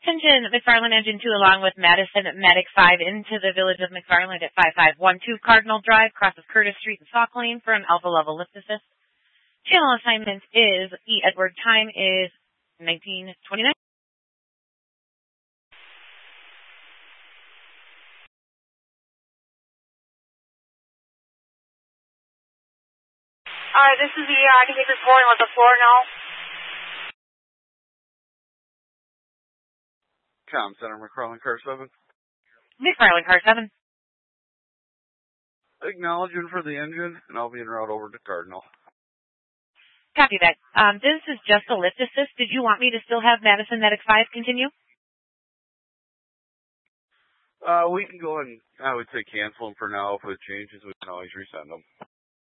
Attention, McFarland Engine 2 along with Madison Medic 5 into the village of McFarland at 5512 Cardinal Drive, cross of Curtis Street and Sauk Lane for an Alpha level lift assist. Channel assignment is E. Edward. Time is 1929. Alright, this is the I can take this morning with the floor now. Com Center, McFarland Car 7. McFarland Car 7. Acknowledging for the engine, and I'll be en route over to Cardinal. Copy that. This is just a lift assist. Did you want me to still have Madison Medic 5 continue? We can go ahead and, I would say cancel them for now. If it changes, we can always resend them.